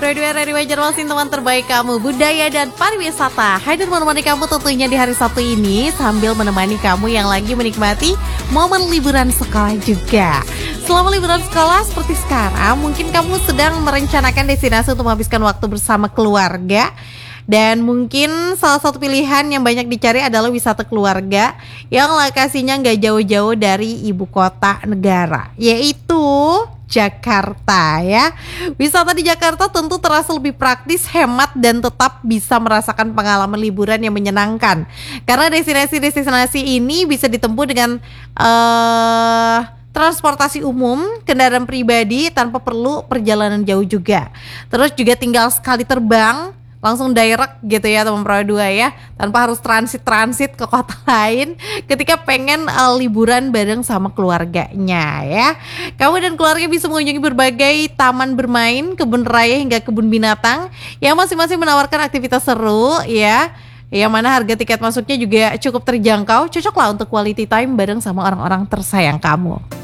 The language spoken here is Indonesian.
Dua dari Banjarmasin, teman terbaik kamu, budaya dan pariwisata. Hadir menemani kamu tentunya di hari Sabtu ini, sambil menemani kamu yang lagi menikmati momen liburan sekolah juga. Selama liburan sekolah seperti sekarang, mungkin kamu sedang merencanakan destinasi untuk menghabiskan waktu bersama keluarga. Dan mungkin salah satu pilihan yang banyak dicari adalah wisata keluarga yang lokasinya nggak jauh-jauh dari ibu kota negara, yaitu Jakarta ya. Wisata di Jakarta tentu terasa lebih praktis, hemat, dan tetap bisa merasakan pengalaman liburan yang menyenangkan. Karena destinasi-destinasi ini bisa ditempuh dengan transportasi umum, kendaraan pribadi tanpa perlu perjalanan jauh juga. Terus juga tinggal sekali terbang, langsung direct gitu ya teman Pro 2 ya, tanpa harus transit ke kota lain ketika pengen liburan bareng sama keluarganya ya. Kamu dan keluarga bisa mengunjungi berbagai taman bermain, kebun raya hingga kebun binatang yang masing-masing menawarkan aktivitas seru ya. Yang mana harga tiket masuknya juga cukup terjangkau, cocok lah untuk quality time bareng sama orang-orang tersayang kamu.